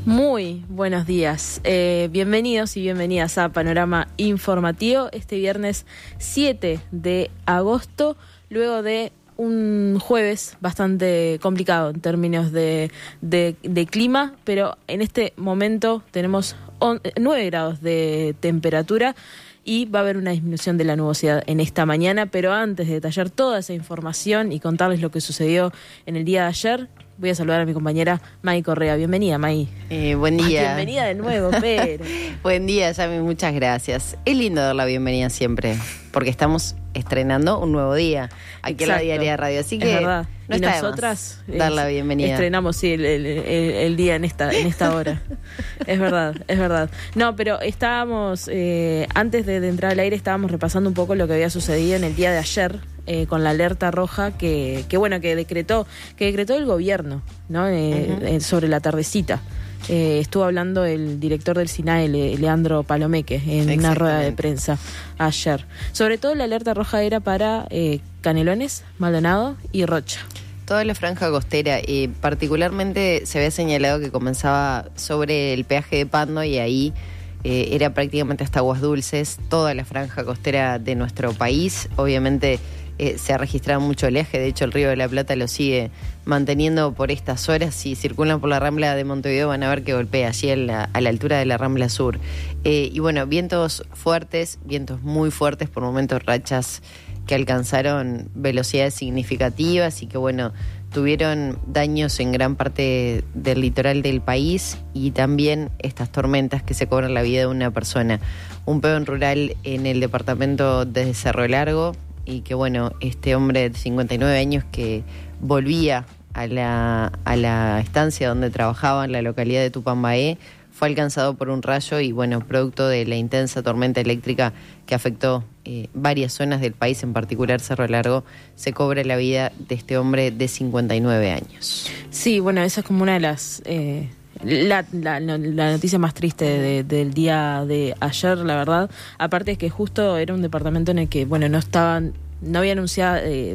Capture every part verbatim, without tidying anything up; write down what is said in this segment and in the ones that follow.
Muy buenos días, eh, bienvenidos y bienvenidas a Panorama Informativo este viernes siete de agosto, luego de un jueves bastante complicado en términos de, de, de clima, pero en este momento tenemos nueve grados de temperatura y va a haber una disminución de la nubosidad en esta mañana, pero antes de detallar toda esa información y contarles lo que sucedió en el día de ayer, voy a saludar a mi compañera May Correa. Bienvenida, May. Eh, buen día. Ah, bienvenida de nuevo, pero... Buen día, Yami, muchas gracias. Es lindo dar la bienvenida siempre, porque estamos estrenando un nuevo día aquí Exacto. en la Diaria de Radio, así que es verdad. no y está nosotras de más dar la bienvenida. Estrenamos sí, el, el, el, el día en esta en esta hora. Es verdad, es verdad. No, pero estábamos, eh, antes de, de entrar al aire, estábamos repasando un poco lo que había sucedido en el día de ayer, eh, con la alerta roja que, que bueno, que decretó, que decretó el gobierno, ¿no? Eh, uh-huh. eh, sobre la tardecita. Eh, estuvo hablando el director del SINAE, Le, Leandro Palomeque, en una rueda de prensa ayer. Sobre todo la alerta roja era para eh, Canelones, Maldonado y Rocha. Toda la franja costera, eh, particularmente se había señalado que comenzaba sobre el peaje de Pando y ahí eh, era prácticamente hasta Aguas Dulces, toda la franja costera de nuestro país. Obviamente eh, se ha registrado mucho oleaje, de hecho el Río de la Plata lo sigue manteniendo por estas horas. Si circulan por la Rambla de Montevideo van a ver que golpea allí a la, a la altura de la Rambla Sur. Eh, y bueno, vientos fuertes, vientos muy fuertes, por momentos rachas que alcanzaron velocidades significativas y que bueno, tuvieron daños en gran parte del litoral del país, y también estas tormentas que se cobran la vida de una persona. Un peón rural en el departamento de Cerro Largo, y que bueno, este hombre de cincuenta y nueve años que volvía a la, a la estancia donde trabajaba en la localidad de Tupambaé, fue alcanzado por un rayo y bueno, producto de la intensa tormenta eléctrica que afectó eh, varias zonas del país, en particular Cerro Largo, se cobra la vida de este hombre de cincuenta y nueve años. Sí, bueno, esa es como una de las... Eh... La, la, la noticia más triste de, del día de ayer, la verdad. Aparte es que justo era un departamento en el que, bueno, no estaban, no había anunciado eh,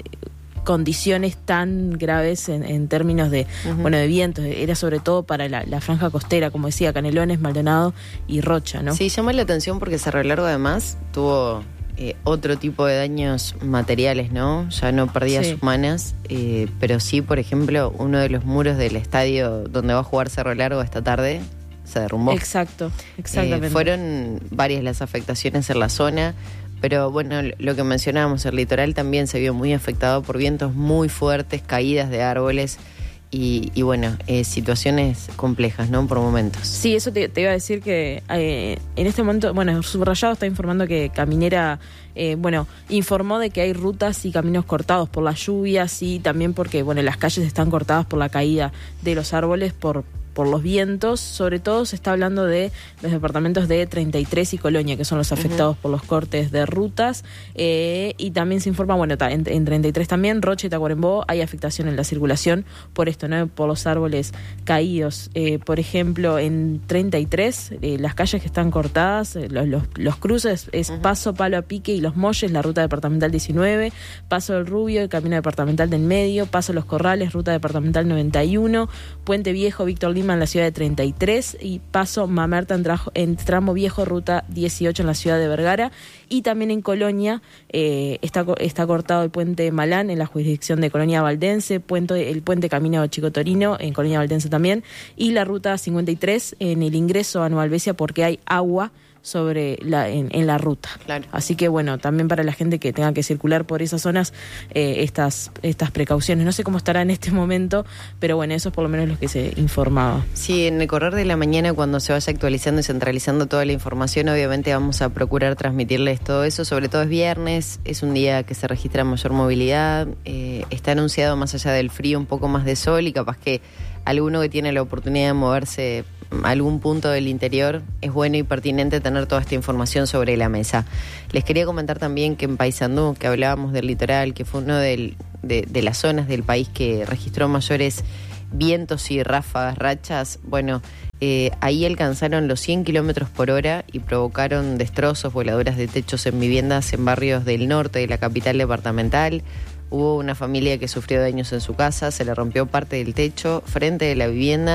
condiciones tan graves en, en términos de, uh-huh. bueno, de vientos. Era sobre todo para la, la franja costera, como decía, Canelones, Maldonado y Rocha, ¿no? Sí, llama la atención porque Cerro Largo además tuvo Eh, otro tipo de daños materiales, ¿no? Ya no pérdidas sí. humanas, eh, pero sí, por ejemplo, uno de los muros del estadio donde va a jugar Cerro Largo esta tarde se derrumbó. Exacto, exactamente. Eh, fueron varias las afectaciones en la zona, pero bueno, lo que mencionábamos, el litoral también se vio muy afectado por vientos muy fuertes, caídas de árboles. Y, y bueno, eh, situaciones complejas, ¿no? Por momentos. Sí, eso te, te iba a decir que eh, en este momento, bueno, Subrayado está informando que Caminera, eh, bueno, informó de que hay rutas y caminos cortados por las lluvias y también porque, bueno, las calles están cortadas por la caída de los árboles, por por los vientos. Sobre todo se está hablando de los departamentos de treinta y tres y Colonia, que son los afectados uh-huh. por los cortes de rutas, eh, y también se informa, bueno, en, en treinta y tres también, Rocha y Tacuarembó, hay afectación en la circulación por esto, ¿no? Por los árboles caídos. Eh, por ejemplo, en treinta y tres, eh, las calles que están cortadas, eh, los, los, los cruces es uh-huh. Paso, Palo a Pique y Los Molles, la ruta departamental diecinueve, Paso del Rubio, el camino departamental del Medio, Paso Los Corrales, ruta departamental noventa y uno, Puente Viejo, Víctor Lima en la ciudad de treinta y tres y Paso Mamerta en, trajo, en Tramo Viejo, ruta dieciocho en la ciudad de Vergara. Y también en Colonia eh, está, está cortado el puente Malán en la jurisdicción de Colonia Valdense, puente, el puente Camino Chico Torino en Colonia Valdense también, y la ruta cincuenta y tres en el ingreso a Nueva Albesia porque hay agua sobre la en, en la ruta. Claro. Así que bueno, también para la gente que tenga que circular por esas zonas, eh, estas estas precauciones. No sé cómo estará en este momento, pero bueno, eso es por lo menos lo que se informaba. Sí, en el correr de la mañana, cuando se vaya actualizando y centralizando toda la información, obviamente vamos a procurar transmitirles todo eso. Sobre todo es viernes, es un día que se registra mayor movilidad, eh, está anunciado, más allá del frío, un poco más de sol, y capaz que alguno que tiene la oportunidad de moverse a algún punto del interior, es bueno y pertinente tener toda esta información sobre la mesa. Les quería comentar también que en Paysandú, que hablábamos del litoral, que fue una de, de las zonas del país que registró mayores vientos y ráfagas, rachas, bueno, eh, ahí alcanzaron los cien kilómetros por hora y provocaron destrozos, voladuras de techos en viviendas en barrios del norte de la capital departamental. Hubo una familia que sufrió daños en su casa, se le rompió parte del techo frente de la vivienda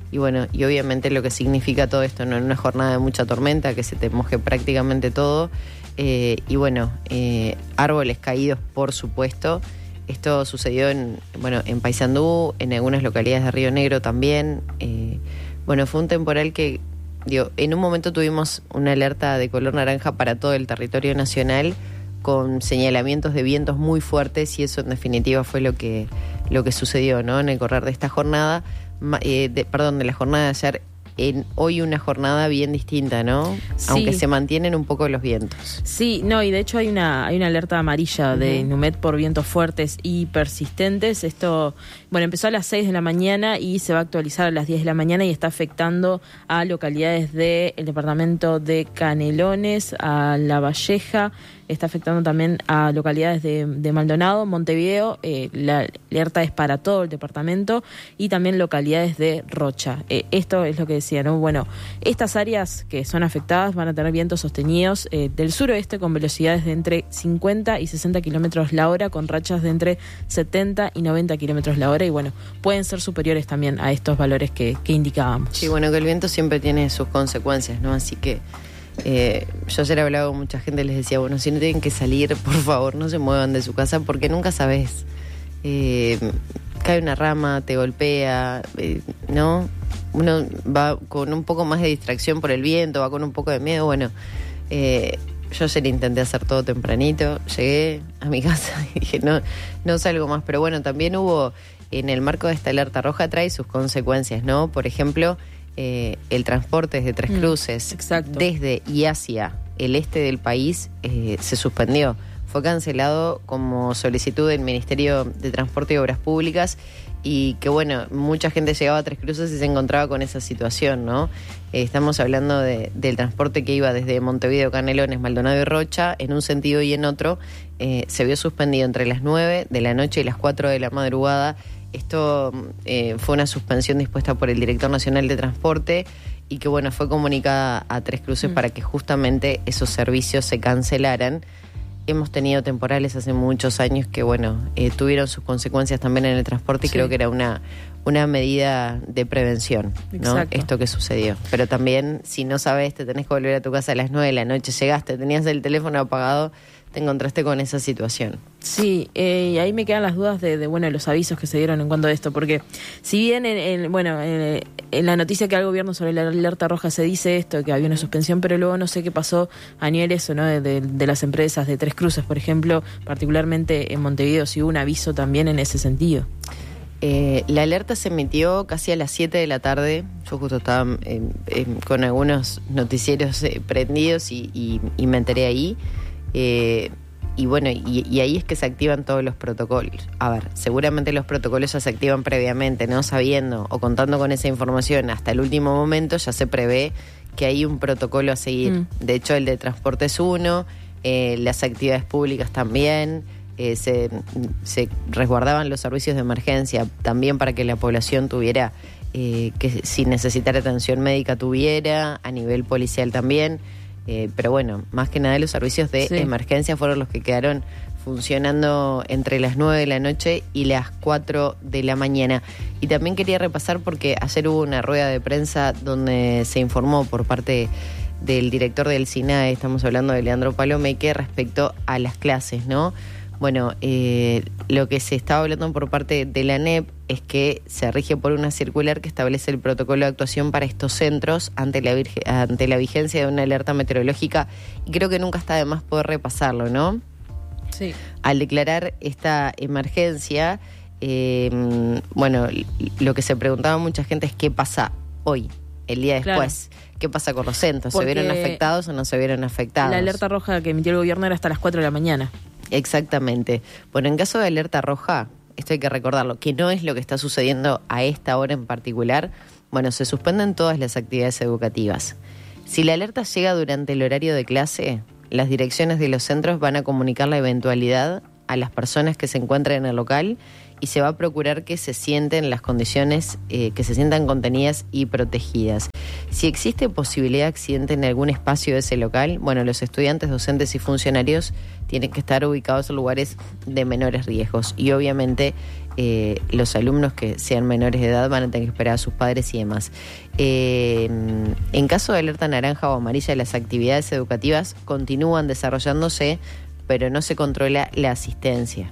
y bueno, y obviamente lo que significa todo esto, ¿no? En una jornada de mucha tormenta, que se te moje prácticamente todo, eh, y bueno, eh, árboles caídos, por supuesto. Esto sucedió en, bueno, en Paysandú, en algunas localidades de Río Negro también. Eh, bueno, fue un temporal que, digo, en un momento tuvimos una alerta de color naranja para todo el territorio nacional, con señalamientos de vientos muy fuertes, y eso en definitiva fue lo que, lo que sucedió, ¿no? En el correr de esta jornada, eh, de, perdón, de la jornada de ayer. En hoy una jornada bien distinta, ¿no? Sí. Aunque se mantienen un poco los vientos. Sí, no, y de hecho hay una hay una alerta amarilla uh-huh. de Inumet por vientos fuertes y persistentes. Esto, bueno, empezó a las seis de la mañana y se va a actualizar a las diez de la mañana y está afectando a localidades del departamento de Canelones, a La Valleja, está afectando también a localidades de, de Maldonado, Montevideo. Eh, la alerta es para todo el departamento y también localidades de Rocha. Eh, esto es lo que decía, ¿no? Bueno, estas áreas que son afectadas van a tener vientos sostenidos eh, del suroeste con velocidades de entre cincuenta y sesenta kilómetros la hora, con rachas de entre setenta y noventa kilómetros la hora, y bueno, pueden ser superiores también a estos valores que, que indicábamos. Sí, bueno, que el viento siempre tiene sus consecuencias, ¿no? Así que Eh, yo ayer hablaba con mucha gente y les decía, bueno, si no tienen que salir, por favor, no se muevan de su casa, porque nunca sabes. Eh, cae una rama, te golpea, eh, ¿no? Uno va con un poco más de distracción por el viento, va con un poco de miedo. Bueno, eh, yo ayer intenté hacer todo tempranito, llegué a mi casa y dije, no, no salgo más. Pero bueno, también hubo, en el marco de esta alerta roja, trae sus consecuencias, ¿no? Por ejemplo, Eh, el transporte desde Tres Cruces, mm, desde y hacia el este del país, eh, se suspendió. Fue cancelado como solicitud del Ministerio de Transporte y Obras Públicas, y que bueno, mucha gente llegaba a Tres Cruces y se encontraba con esa situación, ¿no? Eh, estamos hablando de, del transporte que iba desde Montevideo, Canelones, Maldonado y Rocha, en un sentido y en otro, eh, se vio suspendido entre las nueve de la noche y las cuatro de la madrugada. Esto eh, fue una suspensión dispuesta por el Director Nacional de Transporte y que, bueno, fue comunicada a Tres Cruces mm. para que justamente esos servicios se cancelaran. Hemos tenido temporales hace muchos años que, bueno, eh, tuvieron sus consecuencias también en el transporte, y sí. creo que era una, una medida de prevención, ¿no? Esto que sucedió. Pero también, si no sabes, te tenés que volver a tu casa a las nueve de la noche, llegaste, tenías el teléfono apagado, te encontraste con esa situación. Sí, eh, y ahí me quedan las dudas de, de bueno, los avisos que se dieron en cuanto a esto, porque si bien en, en, bueno, en, en la noticia que da el gobierno sobre la alerta roja se dice esto, que había una suspensión, pero luego no sé qué pasó a nivel eso, ¿no? De, de, de las empresas de Tres Cruces, por ejemplo, particularmente en Montevideo, si hubo un aviso también en ese sentido. Eh, la alerta se emitió casi a las siete de la tarde. Yo justo estaba eh, eh, con algunos noticieros eh, prendidos y, y, y me enteré ahí. Eh, y bueno, y, y ahí es que se activan todos los protocolos. A ver, seguramente los protocolos ya se activan previamente, no sabiendo o contando con esa información hasta el último momento, ya se prevé que hay un protocolo a seguir. Mm. De hecho, el de transporte es uno, eh, las actividades públicas también, eh, se, se resguardaban los servicios de emergencia también para que la población tuviera, eh, que si necesitara atención médica tuviera, a nivel policial también. Eh, pero bueno, más que nada los servicios de sí. emergencia fueron los que quedaron funcionando entre las nueve de la noche y las cuatro de la mañana. Y también quería repasar porque ayer hubo una rueda de prensa donde se informó por parte del director del SINAE, estamos hablando de Leandro Palomeque, respecto a las clases, ¿no? Bueno, eh, lo que se estaba hablando por parte de la A N E P es que se rige por una circular que establece el protocolo de actuación para estos centros ante la, virge, ante la vigencia de una alerta meteorológica, y creo que nunca está de más poder repasarlo, ¿no? Sí. Al declarar esta emergencia, eh, bueno, lo que se preguntaba mucha gente es qué pasa hoy, el día después. Claro. ¿Qué pasa con los centros? Porque ¿se vieron afectados o no se vieron afectados? La alerta roja que emitió el gobierno era hasta las cuatro de la mañana. Exactamente. Bueno, en caso de alerta roja, esto hay que recordarlo, que no es lo que está sucediendo a esta hora en particular. Bueno, se suspenden todas las actividades educativas. Si la alerta llega durante el horario de clase, las direcciones de los centros van a comunicar la eventualidad a las personas que se encuentran en el local y se va a procurar que se sienten las condiciones, eh, que se sientan contenidas y protegidas. Si existe posibilidad de accidente en algún espacio de ese local, bueno, los estudiantes, docentes y funcionarios tienen que estar ubicados en lugares de menores riesgos. Y obviamente eh, los alumnos que sean menores de edad van a tener que esperar a sus padres y demás. Eh, en caso de alerta naranja o amarilla, las actividades educativas continúan desarrollándose, pero no se controla la asistencia,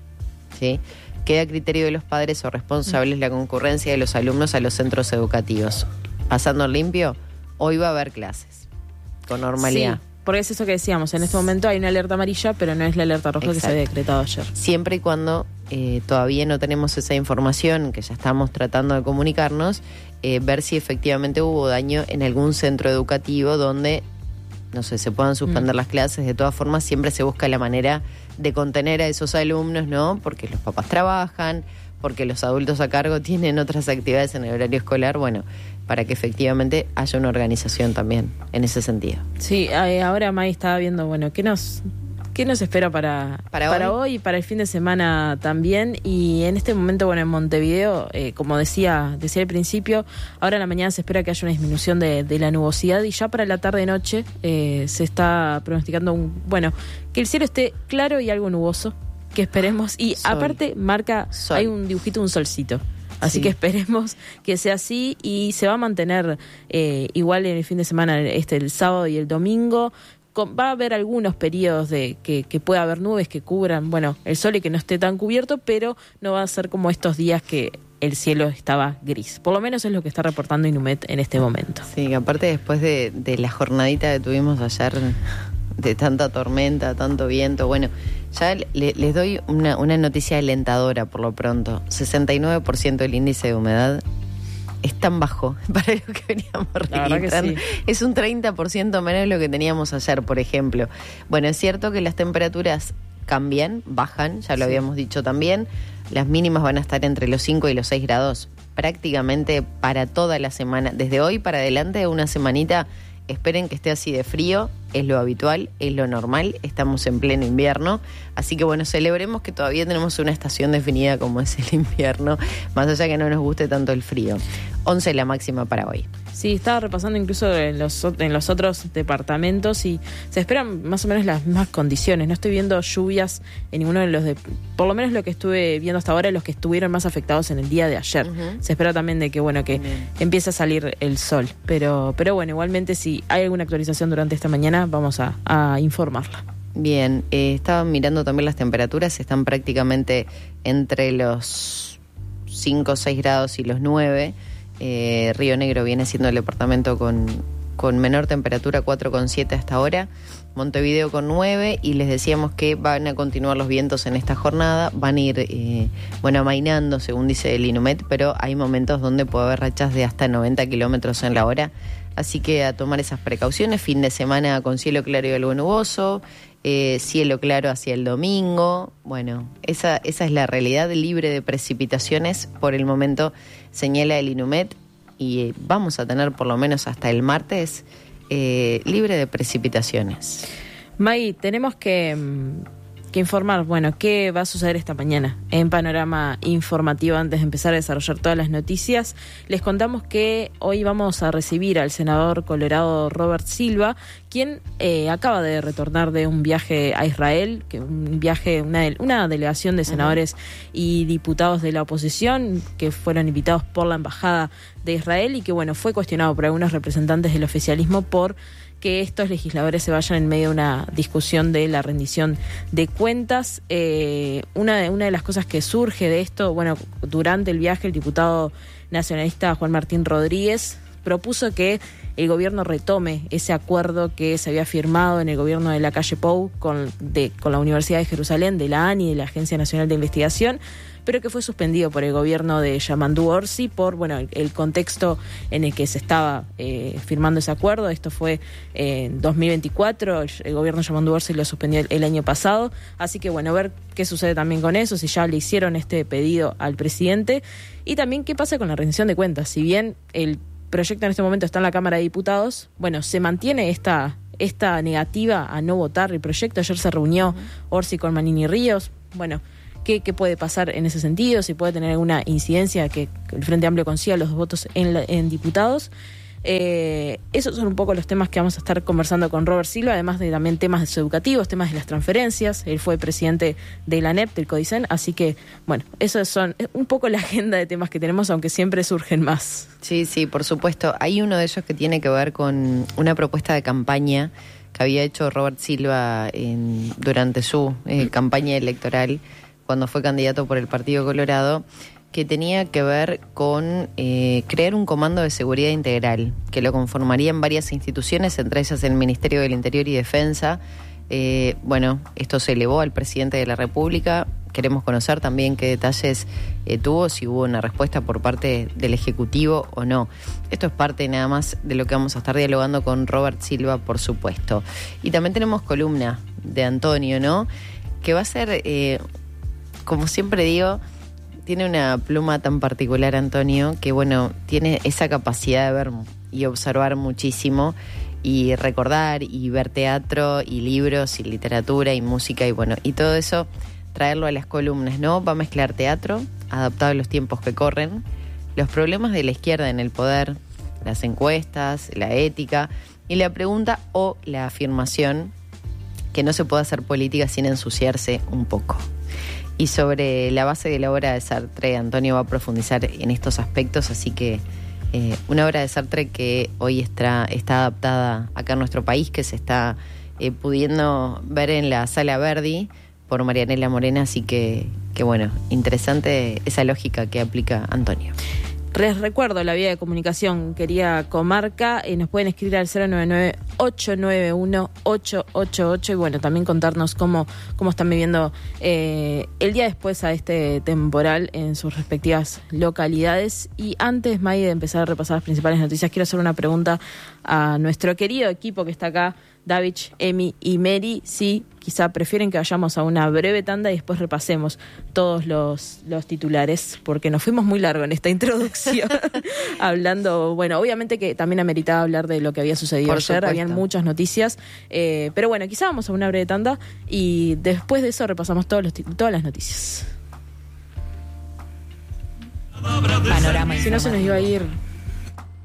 ¿sí? Queda a criterio de los padres o responsables la concurrencia de los alumnos a los centros educativos. Pasando en limpio, hoy va a haber clases con normalidad. Sí, porque es eso que decíamos, en este momento hay una alerta amarilla, pero no es la alerta roja. Exacto. Que se había decretado ayer. Siempre y cuando eh, todavía no tenemos esa información, que ya estamos tratando de comunicarnos, eh, ver si efectivamente hubo daño en algún centro educativo donde, no sé, se puedan suspender mm. las clases. De todas formas, siempre se busca la manera de contener a esos alumnos, ¿no? Porque los papás trabajan, porque los adultos a cargo tienen otras actividades en el horario escolar, bueno, para que efectivamente haya una organización también en ese sentido. Sí, ahora May estaba viendo, bueno, ¿qué nos, qué nos espera para, para, para hoy? hoy y para el fin de semana también? Y en este momento, bueno, en Montevideo, eh, como decía, decía al principio, ahora en la mañana se espera que haya una disminución de, de la nubosidad y ya para la tarde-noche eh, se está pronosticando, un, bueno, que el cielo esté claro y algo nuboso, que esperemos, y Sol. Aparte marca, Sol. Hay un dibujito, un solcito. Así sí. que esperemos que sea así y se va a mantener eh, igual en el fin de semana, este el sábado y el domingo. Con, va a haber algunos periodos de que, que pueda haber nubes que cubran, bueno, el sol y que no esté tan cubierto, pero no va a ser como estos días que el cielo estaba gris. Por lo menos es lo que está reportando Inumet en este momento. Sí, aparte después de, de la jornadita que tuvimos ayer, de tanta tormenta, tanto viento, bueno, ya le, les doy una, una noticia alentadora por lo pronto. sesenta y nueve por ciento del índice de humedad es tan bajo para lo que veníamos registrando. Sí. Es un treinta por ciento menos de lo que teníamos ayer, por ejemplo. Bueno, es cierto que las temperaturas cambian, bajan, ya lo sí. habíamos dicho también. Las mínimas van a estar entre los cinco y los seis grados prácticamente para toda la semana. Desde hoy para adelante, una semanita. Esperen que esté así de frío, es lo habitual, es lo normal, estamos en pleno invierno, así que bueno, celebremos que todavía tenemos una estación definida como es el invierno, más allá que no nos guste tanto el frío. once la máxima para hoy. Sí, estaba repasando incluso en los, en los otros departamentos y se esperan más o menos las mismas condiciones. No estoy viendo lluvias en ninguno de los, de, por lo menos lo que estuve viendo hasta ahora, los que estuvieron más afectados en el día de ayer. Uh-huh. Se espera también de que bueno que Bien. empiece a salir el sol, pero pero bueno, igualmente si hay alguna actualización durante esta mañana vamos a, a informarla. Bien, eh, estaban mirando también las temperaturas, están prácticamente entre los cinco o seis grados y los nueve. Eh, Río Negro viene siendo el departamento con, con menor temperatura, cuatro coma siete hasta ahora. Montevideo con nueve, y les decíamos que van a continuar los vientos en esta jornada, van a ir eh, bueno, amainando según dice el Inumet, pero hay momentos donde puede haber rachas de hasta noventa kilómetros en la hora, así que a tomar esas precauciones. Fin de semana con cielo claro y algo nuboso, eh, cielo claro hacia el domingo. Bueno, esa, esa es la realidad, libre de precipitaciones por el momento, señala el Inumet, y eh, vamos a tener por lo menos hasta el martes eh, libre de precipitaciones. May, tenemos que, que informar, bueno, qué va a suceder esta mañana en Panorama Informativo. Antes de empezar a desarrollar todas las noticias, les contamos que hoy vamos a recibir al senador colorado Robert Silva, quien eh, acaba de retornar de un viaje a Israel, que un viaje, una, de, una delegación de senadores uh-huh. y diputados de la oposición que fueron invitados por la Embajada de Israel y que bueno, fue cuestionado por algunos representantes del oficialismo por que estos legisladores se vayan en medio de una discusión de la rendición de cuentas. Eh, una, de, una de las cosas que surge de esto, bueno, durante el viaje el diputado nacionalista Juan Martín Rodríguez propuso que el gobierno retome ese acuerdo que se había firmado en el gobierno de Lacalle Pou con, de, con la Universidad de Jerusalén, de la A N I, de la Agencia Nacional de Investigación, pero que fue suspendido por el gobierno de Yamandú Orsi por bueno el, el contexto en el que se estaba eh, firmando ese acuerdo. Esto fue eh, en dos mil veinticuatro, el, el gobierno de Yamandú Orsi lo suspendió el, el año pasado, así que bueno, ver qué sucede también con eso, si ya le hicieron este pedido al presidente, y también qué pasa con la rendición de cuentas. Si bien el proyecto en este momento está en la Cámara de Diputados, bueno, se mantiene esta, esta negativa a no votar el proyecto. Ayer se reunió uh-huh. Orsi con Manini Ríos, bueno, ¿Qué, ¿Qué puede pasar en ese sentido? Si puede tener alguna incidencia que el Frente Amplio consiga los dos votos en, la, en diputados. Eh, esos son un poco los temas que vamos a estar conversando con Robert Silva, además de también temas educativos, temas de las transferencias. Él fue presidente de la A N E P, del CODICEN, así que, bueno, esos son un poco la agenda de temas que tenemos, aunque siempre surgen más. Sí, sí, por supuesto. Hay uno de ellos que tiene que ver con una propuesta de campaña que había hecho Robert Silva en, durante su eh, campaña electoral, cuando fue candidato por el Partido Colorado, que tenía que ver con eh, crear un comando de seguridad integral, que lo conformarían varias instituciones, entre ellas el Ministerio del Interior y Defensa. Eh, bueno, esto se elevó al presidente de la República. Queremos conocer también qué detalles eh, tuvo, si hubo una respuesta por parte del Ejecutivo o no. Esto es parte nada más de lo que vamos a estar dialogando con Robert Silva, por supuesto. Y también tenemos columna de Antonio, ¿no? Que va a ser, eh, como siempre digo, tiene una pluma tan particular, Antonio, que bueno, tiene esa capacidad de ver y observar muchísimo y recordar y ver teatro y libros y literatura y música y bueno, y todo eso traerlo a las columnas, ¿no? Va a mezclar teatro, adaptado a los tiempos que corren, los problemas de la izquierda en el poder, las encuestas, la ética y la pregunta o la afirmación que no se puede hacer política sin ensuciarse un poco. Y sobre la base de la obra de Sartre, Antonio va a profundizar en estos aspectos, así que eh, una obra de Sartre que hoy está, está adaptada acá en nuestro país, que se está eh, pudiendo ver en la Sala Verdi por Marianela Morena, así que, que bueno, interesante esa lógica que aplica Antonio. Les recuerdo la vía de comunicación, querida comarca, eh, nos pueden escribir al cero nueve nueve, ocho nueve uno, ocho ocho ocho y bueno, también contarnos cómo, cómo están viviendo eh, el día después a este temporal en sus respectivas localidades. Y antes, May, de empezar a repasar las principales noticias, quiero hacer una pregunta a nuestro querido equipo que está acá, David, Emi y Mary, si quizá prefieren que vayamos a una breve tanda y después repasemos todos los, los titulares, porque nos fuimos muy largo en esta introducción, hablando, bueno, obviamente que también ameritaba hablar de lo que había sucedido Por ayer, supuesto. Habían muchas noticias, eh, pero bueno, quizá vamos a una breve tanda y después de eso repasamos todos los, todas las noticias. Panorama Si no se nos iba a ir